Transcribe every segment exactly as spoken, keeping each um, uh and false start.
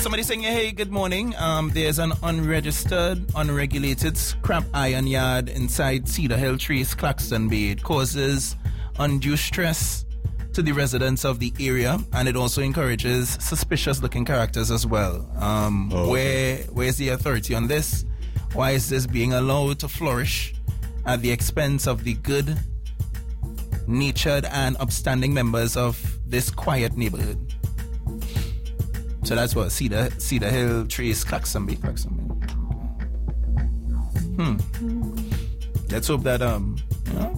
Somebody saying, hey, good morning. Um, there's an unregistered, unregulated scrap iron yard inside Cedar Hill Trace, Claxton Bay. It causes undue stress to the residents of the area, and it also encourages suspicious-looking characters as well. Um, oh, where okay. Where's the authority on this? Why is this being allowed to flourish at the expense of the good-natured and upstanding members of this quiet neighborhood? So that's what Cedar Cedar Hill Trace, Claxton Bay, Claxton Bay. Hmm. Let's hope that um, you know,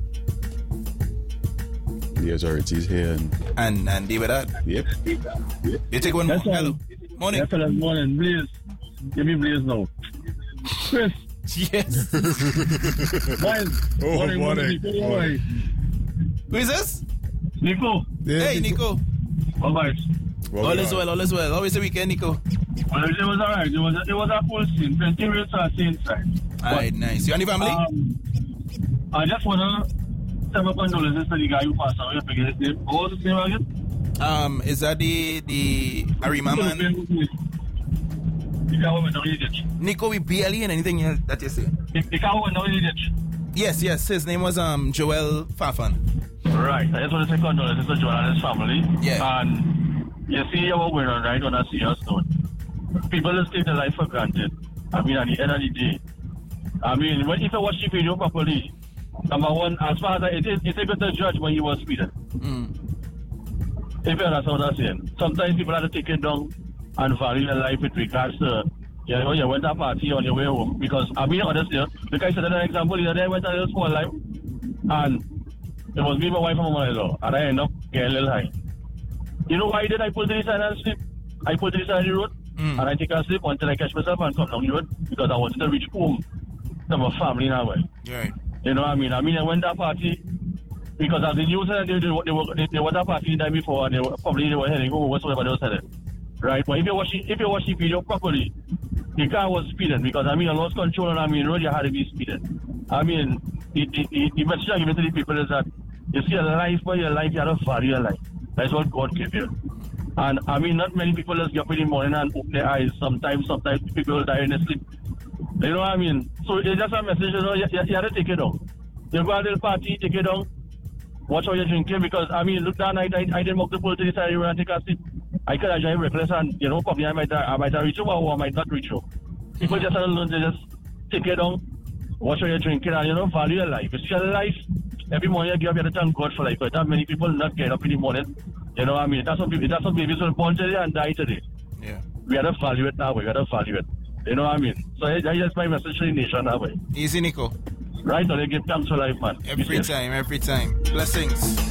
the authorities here and and and deal with that. Yep. You take one more. Hello. Morning. Yeah, fellas, morning. Blaze. Give me Blaze now. Chris. Yes. Morning. Oh, morning. morning. Nico, morning. Who is this? Nico. Yeah, hey, Nico. All right. Well, all is well, all is well. How was the weekend, Nico? Well, it was alright. It was a, it was a full scene. Plenty of real inside. Alright, nice. You and your family? Um, I just want to send my condolences to the guy who passed away. I forget his name. What was his name again? Um, is that the the Arima man? The guy went down in the ditch. Nico, we barely in anything that you say. The, the guy went down in the ditch. Yes, yes. His name was um Joel Fafan. Right. I just want to say condolences to Joel and his family. Yeah. And you see what's going on, right, on a serious note. People just take their life for granted. I mean, at the end of the day. I mean, when, if I watch the video properly, number one, as far as I, it is, it's able to judge when you were speeding. Mm. If you understand what I'm saying. Sometimes people have to take it down and value their life with regards to, you know, you went to a party on your way home. Because, I mean, honestly, the guy said an example, the other day I went to a little small life, and it was me, my wife, and my mother-in-law, and I ended up getting a little high. You know why did I pull to the side and sleep? I pulled to the side of the road, mm. and I take a sleep until I catch myself and come down the road, because I wanted to reach home to my family in a way. Right. You know what I mean? I mean, I went to a party, because as the news said, they, they, they, were, they, they went to a party the night before, and they were, probably they were heading home, whatsoever they were saying. Right? But if you watch the, if you watch the video properly, the car was speeding, because, I mean, I lost control on, I mean, road, you had to be speeding. I mean, the, the, the, the message I give to the people is that, you see, a life for your life, you have to value your life. That's what God gave you. And I mean, not many people just get up in the morning and open their eyes. Sometimes, sometimes people die in their sleep. You know what I mean? So it's just a message, you know, you, you, you have to take it down. You go to a little party, take it down. Watch how you're drinking, because, I mean, look, that night, I, I didn't walk the pool to the side of the road and take a seat. I could have drive reckless and, you know, probably I might, I might have reached you or I might not reach you. People just have to learn to just take it down, watch how you're drinking, and, you know, value your life. It's your life. Every morning you get up, you have to thank God for life. But that many people not get up in the morning. You know what I mean? That's what people, that's what babies were born today and die today. Yeah. We have to value it now. We got to value it. You know what I mean? So that's just my message to the nation that way. Easy, Nico. Right? So they give thanks for life, man. Every time, every time. Blessings.